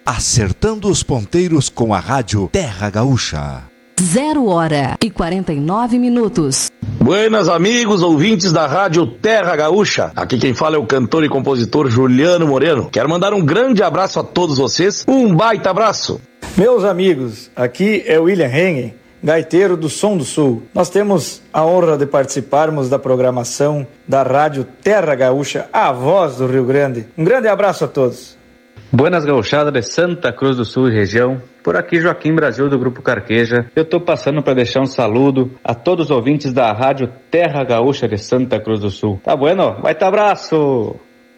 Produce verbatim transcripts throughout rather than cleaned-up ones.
acertando os ponteiros com a rádio Terra Gaúcha. Zero hora e quarenta e nove minutos. Buenas amigos, ouvintes da rádio Terra Gaúcha. Aqui quem fala é o cantor e compositor Juliano Moreno. Quero mandar um grande abraço a todos vocês. Um baita abraço. Meus amigos, aqui é o William Hengen, gaiteiro do Som do Sul. Nós temos a honra de participarmos da programação da rádio Terra Gaúcha, a voz do Rio Grande. Um grande abraço a todos. Buenas gauchadas de Santa Cruz do Sul e região. Por aqui Joaquim Brasil do Grupo Carqueja. Eu tô passando para deixar um saludo a todos os ouvintes da rádio Terra Gaúcha de Santa Cruz do Sul. Tá bueno? Vai tá abraço!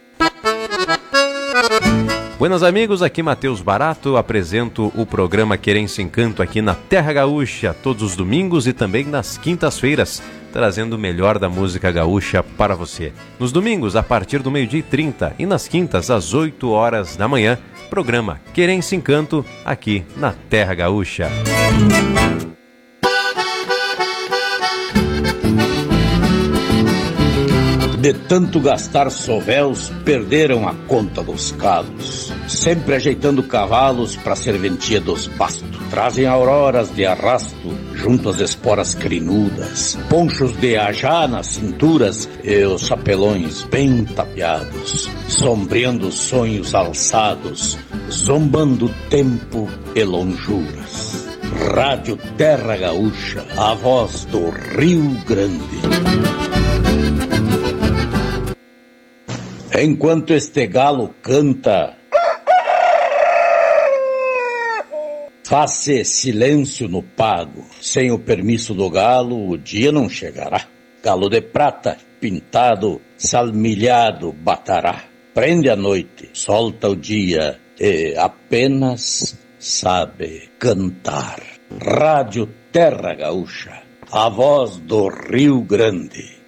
Buenas amigos, aqui Matheus Barato, apresento o programa Querência Encanto aqui na Terra Gaúcha, todos os domingos e também nas quintas-feiras, trazendo o melhor da música gaúcha para você. Nos domingos, a partir do meio-dia e trinta e nas quintas, às oito horas da manhã, programa Querência Encanto aqui na Terra Gaúcha. De tanto gastar sovéus, perderam a conta dos calos. Sempre ajeitando cavalos pra serventia dos bastos. Trazem auroras de arrasto junto às esporas crinudas. Ponchos de ajá nas cinturas e os chapelões bem tapeados. Sombreando sonhos alçados, zombando tempo e lonjuras. Rádio Terra Gaúcha, a voz do Rio Grande. Enquanto este galo canta, faz-se silêncio no pago. Sem o permisso do galo, o dia não chegará. Galo de prata, pintado, salmilhado, batará. Prende a noite, solta o dia e apenas sabe cantar. Rádio Terra Gaúcha, a voz do Rio Grande.